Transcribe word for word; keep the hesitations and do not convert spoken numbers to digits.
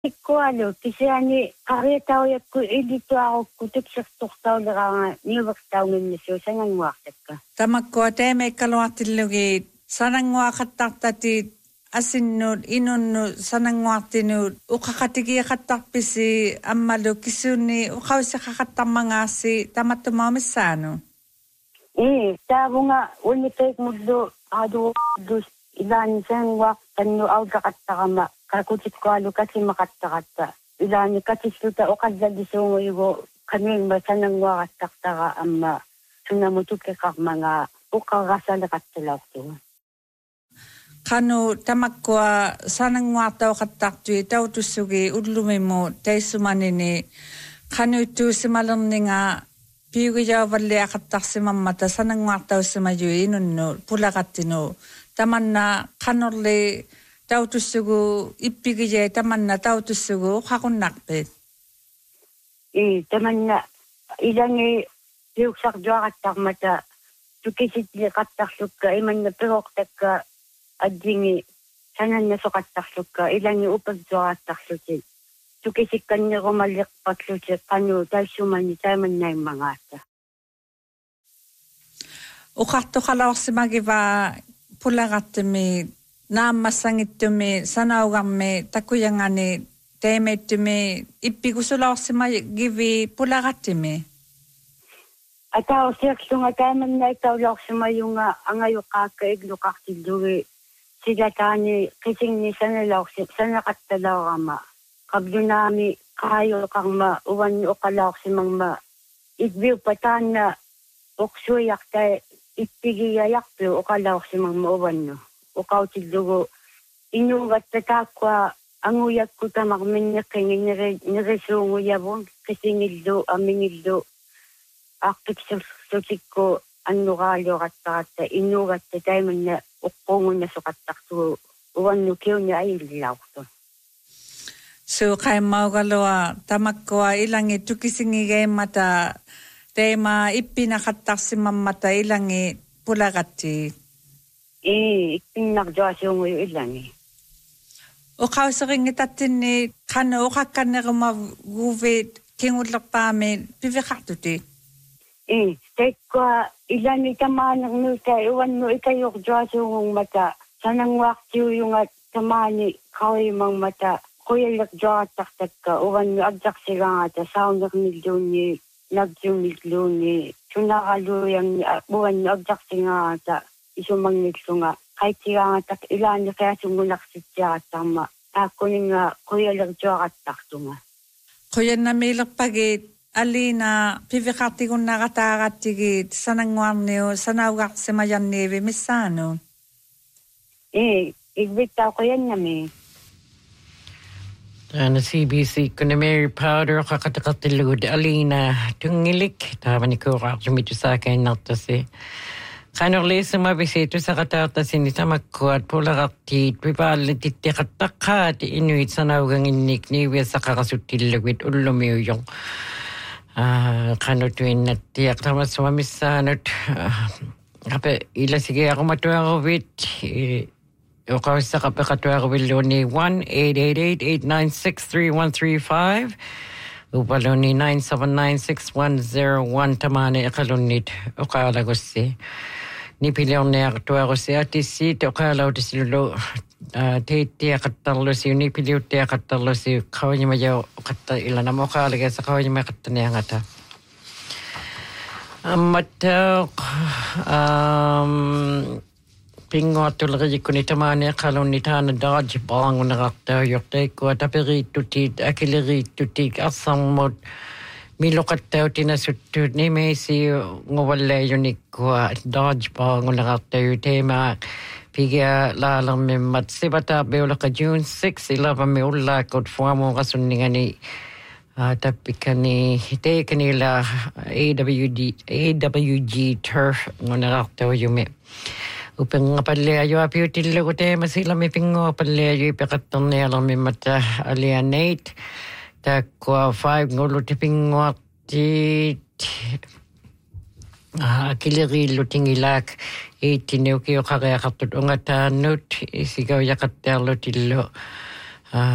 Ikkualu kisiani qariataujakku illituarukku tuksirtortauleranga niuvertauminnissu sananguartakka. Tamakkua teemeikkaluartillugi sananguaqattartati asinnuut inunnu sananguartinuut uqaqatigiaqattarpisi ammalu kisuunni uqawiseqaqattarmangaassi tamattumaamissaanu. Ee taavunga unnipeikmullu aduudus ilaani sananguartannu audaqattarama kakutikkualu kasimaqattaqatta ilaani katissuta oqallallisuunguigu qaniilma sananguaqattartara amma sunamutukkeqarmanga uqqarrasaleqattalaortugu. Qanu tamakkua sananguartauqattartui tautussugi ullumimu taissumanini qanuittuusimalerninga piugijaavalliaqattarsimammata sananguartaussimayui inunnu pulaqattinu tamanna qanorli tautussugu ippigije tamanna tautussugu qaqunnarpit. Ee tamanna ilangi piuksarjuaqattarmata tukisitliqattarlukka imanna piroqtakka adjingi sananna soqattarlukka ilangi upagjuaqattarluti tukisikkannirumalliqpatluti qanu taissumani taimannaimmangaassa. Uqartuqalaorsimagiva pulaqattimi naammassangittumi sanaugarmi takuyangani teemettumi ippigusulaorsimagivi pulaqattimi. Ataorsiaqlunga taimannaikkaulaorsimayunga angayuqaakka igluqartillugi silataani qisingni sanalaorsi sanaqattalaorama qablunaami qaayuqarma uvanni uqalaorsimangma igviupataanna uqsuiaqtai ippigiyayarpu uqalaorsimangma uvannu uqautillugu inuugattataaqua anguyakku tamarminneqqingi nirisuunguyavun qisingillu amingillu aqpiqsursutikku annuqaaliuqattaratta innuugatta taimanna uqqungunna soqattartugu uvannu kiunni ayillaortu. Suuqaimaugalua tamakkua ilangi tukisingigeemmata teema ippinaqattarsimammata ilangi pulaqatti. Ee ippinarjuasiunguyu ilangi. Uqauseringitattinni qanu uqakkannerumaguuvit kingullerpaami piviqartuti. Ee tekkua ilangi tamaanernuuta uvannu ikayurjuasiungungmata sananguartiuyunga tamaani qawimangmata qoyallerjuaqattartakka uvannu agjarsigaangata saunernilluunni nagjunnilluunni tunaraluuyanni uvannu agjarsigaangata isumangillunga qaitigaangatak ilaani qiasungunarsitsiaqattarma taakkuninga qoyallerjuaqattartunga. Qoyannamiilerpagit alina piviqartigunnaqataaqattigit sananguarniu sanauqarsimayanniivi missaanu. Ee igvittaa qoyannami. Tana C B C kuna Mary Powder qaqataqatillugut Alina tungilik taavanikuuqaartumitusaakiinnertasi qanorliisuma bisitu saqataartasini tamakkuat pulaqartiit pipaallatittiqattaqqaat inuit sanauganginnik niuviassaqarasuttillugut ullumiuyong qanutuinnattiaq tamassuamissaanut ape ilasigiaqumatuaruvit Uqawissaqapiqatuaruvilluuni one eight eight eight eight nine six three one three five upaluni nine seven nine six one zero one tamane iqalunnit uqaalagussi nipiliorniaqtuarussi atissiit uqaalautissillu teittiaqattarlusi nipiliuttiaqattarlusi qawinimajau qatta ilanama uqaalagassa qawinima qattaniangata ammattaq um pingoatulerikkuni tamaani qalunni taana dodge baangunaqartaujortaikkua taperiittutiit akileriittutiik arsarmut miloqattautinassuttuut nimeisi nguvallaajunikkua dodge baangunaqartaju teema pigia laalermimmat sivataa beulaqa June sixth ilavami ullaakut fuamuqasunningani tappikani teekanila A W D A W G turf ngunaqartaujumi upengapalleaju apiutillugu teemasilami pinguapalleaju ipeqattarnialermimmata alianate takkua five nguluti pinguartiit akileriillutingilaak eightineukiuqariaqartut ungataannut isigauiaqattaarlutillu